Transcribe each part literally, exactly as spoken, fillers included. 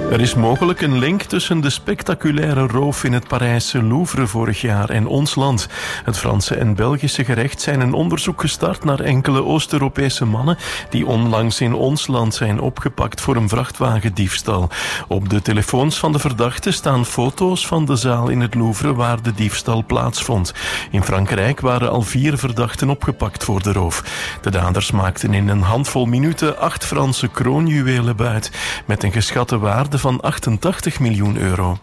Er is mogelijk een link tussen de spectaculaire roof in het Parijse Louvre vorig jaar en ons land. Het Franse en Belgische gerecht zijn een onderzoek gestart naar enkele Oost-Europese mannen die onlangs in ons land zijn opgepakt voor een vrachtwagendiefstal. Op de telefoons van de verdachten staan foto's van de zaal in het Louvre waar de diefstal plaatsvond. In Frankrijk waren al vier verdachten opgepakt voor de roof. De daders maakten in een handvol minuten acht Franse kroonjuwelen buit met een geschatte waarde van achtentachtig miljoen euro.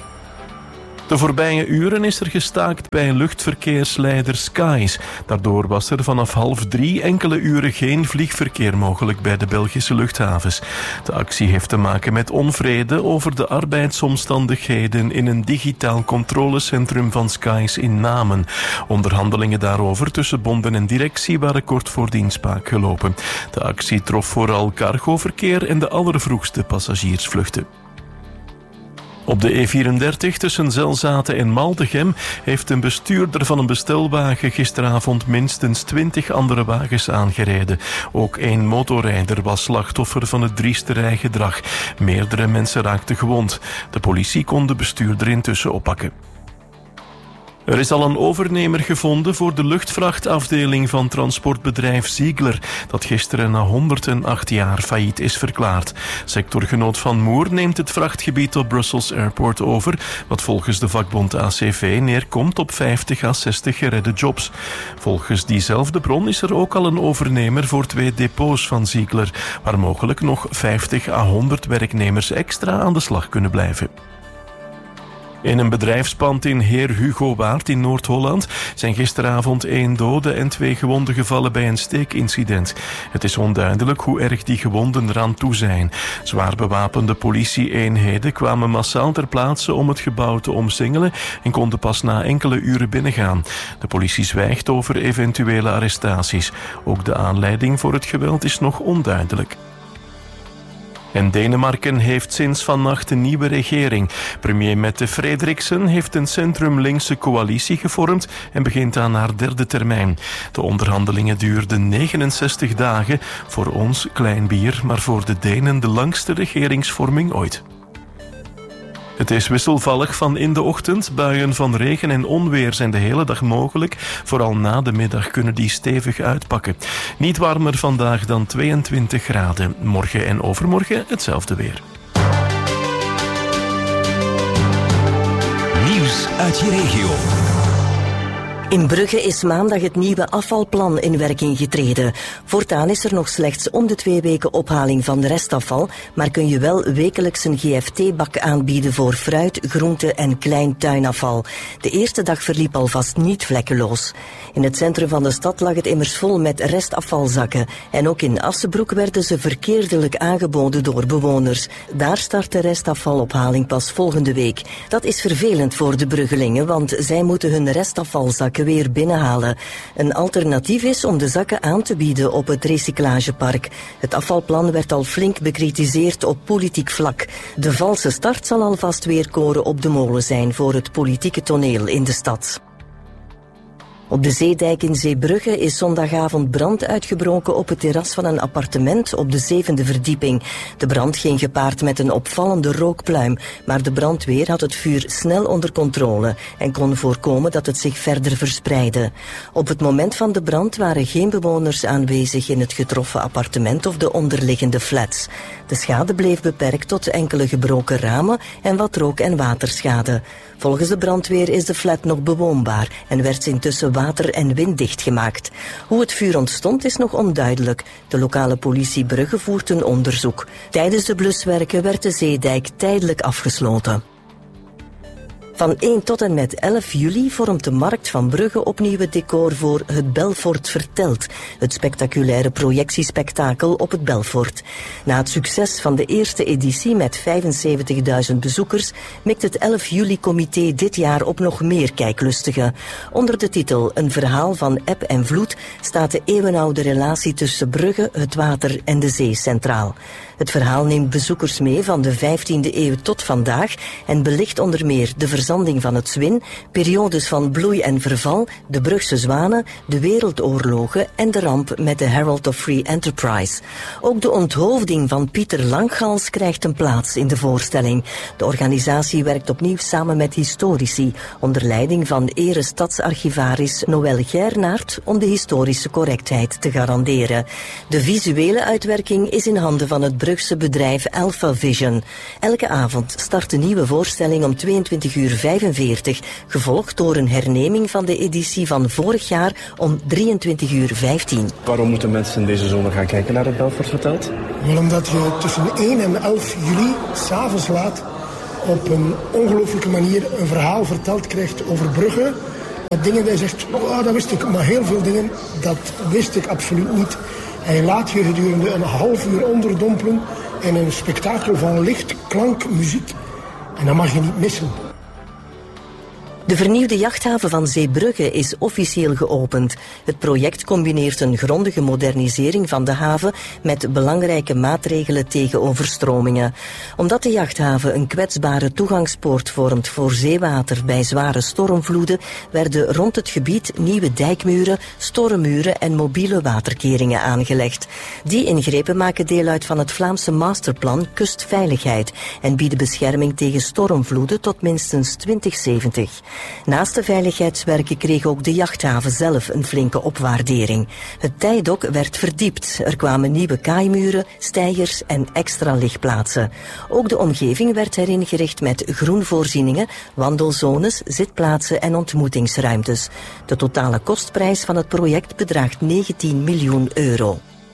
De voorbije uren is er gestaakt bij luchtverkeersleider Skies. Daardoor was er vanaf half drie enkele uren geen vliegverkeer mogelijk bij de Belgische luchthavens. De actie heeft te maken met onvrede over de arbeidsomstandigheden in een digitaal controlecentrum van Skies in Namen. Onderhandelingen daarover tussen bonden en directie waren kort voor de inspraak gelopen. De actie trof vooral cargoverkeer en de allervroegste passagiersvluchten. Op de E vierendertig tussen Zelzaten en Maldegem heeft een bestuurder van een bestelwagen gisteravond minstens twintig andere wagens aangereden. Ook één motorrijder was slachtoffer van het drieste rijgedrag. Meerdere mensen raakten gewond. De politie kon de bestuurder intussen oppakken. Er is al een overnemer gevonden voor de luchtvrachtafdeling van transportbedrijf Ziegler, dat gisteren na honderdacht jaar failliet is verklaard. Sectorgenoot Van Moer neemt het vrachtgebied op Brussels Airport over, wat volgens de vakbond A C V neerkomt op vijftig à zestig geredde jobs. Volgens diezelfde bron is er ook al een overnemer voor twee depots van Ziegler, waar mogelijk nog vijftig à honderd werknemers extra aan de slag kunnen blijven. In een bedrijfspand in Heer Hugo Waard in Noord-Holland zijn gisteravond één dode en twee gewonden gevallen bij een steekincident. Het is onduidelijk hoe erg die gewonden eraan toe zijn. Zwaar bewapende politie-eenheden kwamen massaal ter plaatse om het gebouw te omsingelen en konden pas na enkele uren binnengaan. De politie zwijgt over eventuele arrestaties. Ook de aanleiding voor het geweld is nog onduidelijk. En Denemarken heeft sinds vannacht een nieuwe regering. Premier Mette Frederiksen heeft een centrum-linkse coalitie gevormd en begint aan haar derde termijn. De onderhandelingen duurden negenenzestig dagen. Voor ons klein bier, maar voor de Denen de langste regeringsvorming ooit. Het is wisselvallig van in de ochtend. Buien van regen en onweer zijn de hele dag mogelijk. Vooral na de middag kunnen die stevig uitpakken. Niet warmer vandaag dan tweeëntwintig graden. Morgen en overmorgen hetzelfde weer. Nieuws uit je regio. In Brugge is maandag het nieuwe afvalplan in werking getreden. Voortaan is er nog slechts om de twee weken ophaling van restafval, maar kun je wel wekelijks een G F T-bak aanbieden voor fruit, groente en klein tuinafval. De eerste dag verliep alvast niet vlekkeloos. In het centrum van de stad lag het immers vol met restafvalzakken. En ook in Assenbroek werden ze verkeerdelijk aangeboden door bewoners. Daar start de restafvalophaling pas volgende week. Dat is vervelend voor de Bruggelingen, want zij moeten hun restafvalzakken weer binnenhalen. Een alternatief is om de zakken aan te bieden op het recyclagepark. Het afvalplan werd al flink bekritiseerd op politiek vlak. De valse start zal alvast weer koren op de molen zijn voor het politieke toneel in de stad. Op de Zeedijk in Zeebrugge is zondagavond brand uitgebroken op het terras van een appartement op de zevende verdieping. De brand ging gepaard met een opvallende rookpluim, maar de brandweer had het vuur snel onder controle en kon voorkomen dat het zich verder verspreidde. Op het moment van de brand waren geen bewoners aanwezig in het getroffen appartement of de onderliggende flats. De schade bleef beperkt tot enkele gebroken ramen en wat rook- en waterschade. Volgens de brandweer is de flat nog bewoonbaar en werd intussen water- en winddicht gemaakt. Hoe het vuur ontstond is nog onduidelijk. De lokale politie Brugge voert een onderzoek. Tijdens de bluswerken werd de Zeedijk tijdelijk afgesloten. Van één tot en met elf juli vormt de Markt van Brugge opnieuw het decor voor Het Belfort Vertelt, het spectaculaire projectiespektakel op het Belfort. Na het succes van de eerste editie met vijfenzeventigduizend bezoekers mikt het elf juli-comité dit jaar op nog meer kijklustigen. Onder de titel Een verhaal van eb en vloed staat de eeuwenoude relatie tussen Brugge, het water en de zee centraal. Het verhaal neemt bezoekers mee van de vijftiende eeuw tot vandaag en belicht onder meer de verzanding van het Zwin, periodes van bloei en verval, de Brugse zwanen, de wereldoorlogen en de ramp met de Herald of Free Enterprise. Ook de onthoofding van Pieter Langhals krijgt een plaats in de voorstelling. De organisatie werkt opnieuw samen met historici, onder leiding van ere stadsarchivaris Noël Gernaert, om de historische correctheid te garanderen. De visuele uitwerking is in handen van het Brugse bedrijf Alpha Vision. Elke avond start een nieuwe voorstelling om tweeëntwintig uur vijfenveertig, gevolgd door een herneming van de editie van vorig jaar om drieëntwintig uur vijftien. Waarom moeten mensen deze zomer gaan kijken naar het Belfort vertelt? Wel omdat je tussen één en elf juli, 's avonds laat, op een ongelooflijke manier een verhaal verteld krijgt over Brugge. Met dingen die je zegt, oh, dat wist ik, maar heel veel dingen, dat wist ik absoluut niet. En je laat je gedurende een half uur onderdompelen in een spektakel van licht, klank, muziek. En dat mag je niet missen. De vernieuwde jachthaven van Zeebrugge is officieel geopend. Het project combineert een grondige modernisering van de haven met belangrijke maatregelen tegen overstromingen. Omdat de jachthaven een kwetsbare toegangspoort vormt voor zeewater bij zware stormvloeden, werden rond het gebied nieuwe dijkmuren, stormmuren en mobiele waterkeringen aangelegd. Die ingrepen maken deel uit van het Vlaamse masterplan Kustveiligheid en bieden bescherming tegen stormvloeden tot minstens twintig zeventig. Naast de veiligheidswerken kreeg ook de jachthaven zelf een flinke opwaardering. Het tijdok werd verdiept. Er kwamen nieuwe kaaimuren, steigers en extra ligplaatsen. Ook de omgeving werd heringericht met groenvoorzieningen, wandelzones, zitplaatsen en ontmoetingsruimtes. De totale kostprijs van het project bedraagt negentien miljoen euro.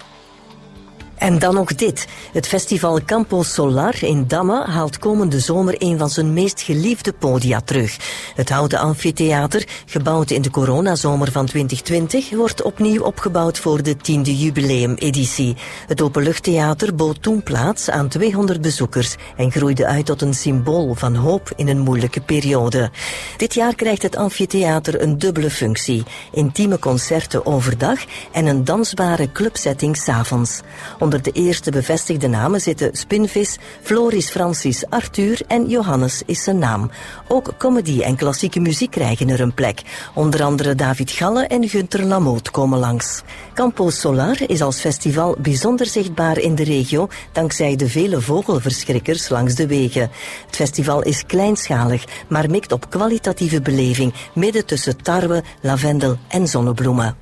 En dan nog dit. Het festival Campo Solar in Damme haalt komende zomer een van zijn meest geliefde podia terug. Het houten amfitheater, gebouwd in de coronazomer van twintig twintig, wordt opnieuw opgebouwd voor de tiende jubileumeditie. Het openluchttheater bood toen plaats aan tweehonderd bezoekers en groeide uit tot een symbool van hoop in een moeilijke periode. Dit jaar krijgt het amfitheater een dubbele functie. Intieme concerten overdag en een dansbare clubsetting 's avonds. Onder de eerste bevestigde namen zitten Spinvis, Floris Francis Arthur en Johannes is zijn naam. Ook comedy en klassieke muziek krijgen er een plek. Onder andere David Galle en Gunther Lamoot komen langs. Campo Solar is als festival bijzonder zichtbaar in de regio dankzij de vele vogelverschrikkers langs de wegen. Het festival is kleinschalig, maar mikt op kwalitatieve beleving midden tussen tarwe, lavendel en zonnebloemen.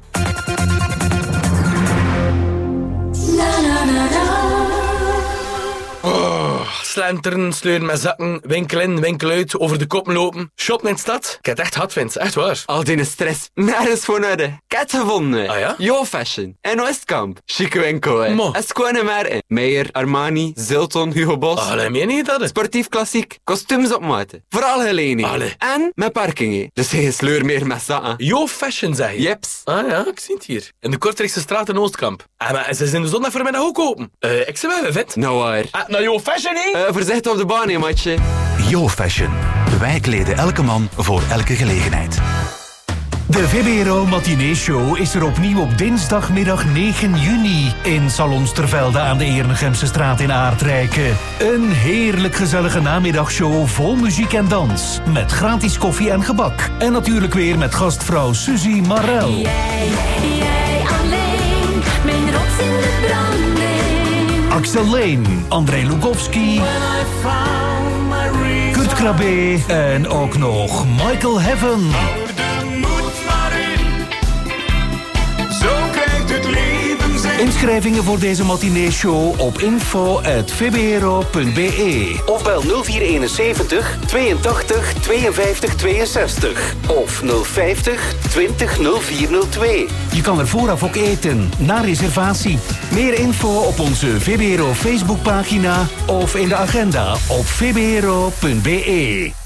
Slenteren, sleuren met zakken, winkel in, winkel uit, over de koppen lopen. Shoppen in de stad. Ik heb het echt gehad, Vince. Echt waar. Al die stress, nergens voor nodig. Ik heb het gevonden. Ah ja? Yo Fashion. En Oostkamp. Chique winkel, hè. Mo. Het is gewoon maar in. Meijer, Armani, Zilton, Hugo Boss. Allee, meen je dat? Sportief klassiek. Kostuums op maat. Vooral gelening. Allee. En met parking, hè. Dus geen sleur meer met zakken. Yo Fashion, zeg je? Jeps. Ah ja, ik zie het hier. In de Kortrijkse straat in Oostkamp. Ah, maar ze zijn de zondag voormiddag ook open. Uh, ik zeg wel, vet. Nou waar. Ah, nou Yo Fashion, hè? Uh, voorzichtig op de baan, hè, matje. Yo Fashion. Wij kleden elke man voor elke gelegenheid. De V B R O Matinee Show is er opnieuw op dinsdagmiddag negen juni in Salons Tervelde aan de Ernegemse straat in Aardrijken. Een heerlijk gezellige namiddagshow vol muziek en dans. Met gratis koffie en gebak. En natuurlijk weer met gastvrouw Suzy Marel. Jij, jij alleen, mijn rots in de branding. Axel Leen, André Lukowski, Kurt Krabbe en ook nog Michael Heaven. Inschrijvingen voor deze matinee-show op info at v b r o punt b e of bel nul vier eenenzeventig tweeëntachtig tweeënvijftig tweeënzestig of nul vijftig twintig nul vier nul twee. Je kan er vooraf ook eten, na reservatie. Meer info op onze V B R O Facebookpagina of in de agenda op v b r o punt b e.